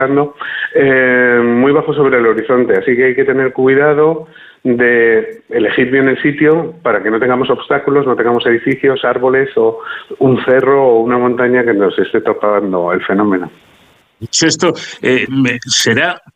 muy bajo sobre el horizonte, así que hay que tener cuidado de elegir bien el sitio para que no tengamos obstáculos, no tengamos edificios, árboles o un cerro o una montaña que nos esté tapando el fenómeno. Esto será